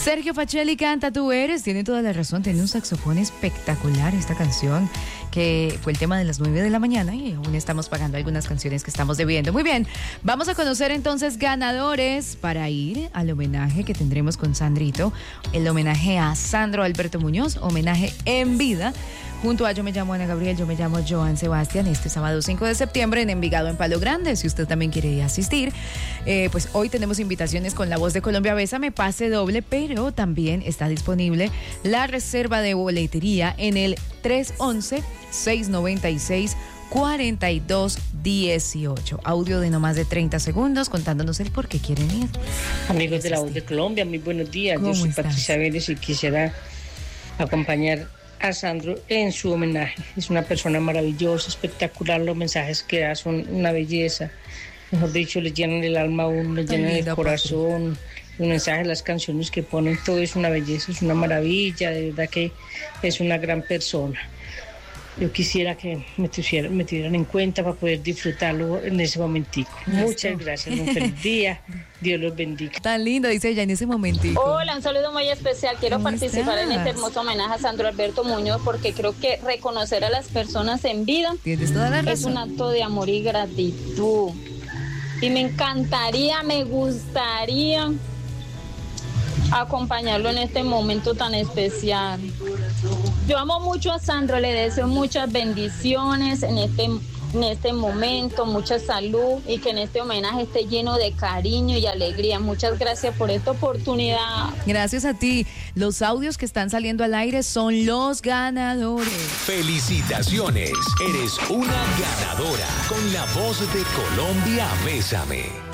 Sergio Facelli canta Tú Eres, tiene toda la razón, tiene un saxofón espectacular esta canción, que fue el tema de las 9 de la mañana y aún estamos pagando algunas canciones que estamos debiendo. Muy bien, vamos a conocer entonces ganadores para ir al homenaje que tendremos con Sandrito, el homenaje a Sandro Alberto Muñoz, homenaje en vida, junto a Yo me llamo Ana Gabriel, yo me llamo Joan Sebastián, este sábado 5 de septiembre en Envigado, en Palo Grande. Si usted también quiere asistir, pues hoy tenemos invitaciones con La Voz de Colombia, Bésame, pase doble, pero también está disponible la reserva de boletería en el 311-696-4218. Audio de no más de 30 segundos contándonos el por qué quieren ir. Amigos de La Voz de Colombia, muy buenos días. Yo soy Patricia Vélez y quisiera acompañar a Sandro en su homenaje. Es una persona maravillosa, espectacular. Los mensajes que da son una belleza. Mejor dicho, le llenan el alma a uno, le llenan el corazón. Los mensajes, las canciones que ponen, todo es una belleza, es una maravilla. De verdad que es una gran persona. Yo quisiera que me tuvieran en cuenta para poder disfrutarlo en ese momentico. Muchas gracias, un feliz día. Dios los bendiga. Tan lindo, dice ella, en ese momentico. Hola, un saludo muy especial. Quiero participar en este hermoso homenaje a Sandro Alberto Muñoz porque creo que reconocer a las personas en vida es un acto de amor y gratitud. Y me encantaría, me gustaría acompañarlo en este momento tan especial. Yo amo mucho a Sandro, le deseo muchas bendiciones en este momento, mucha salud y que en este homenaje esté lleno de cariño y alegría. Muchas gracias por esta oportunidad. Gracias a ti. Los audios que están saliendo al aire son los ganadores. Felicitaciones, eres una ganadora con La Voz de Colombia, Bésame.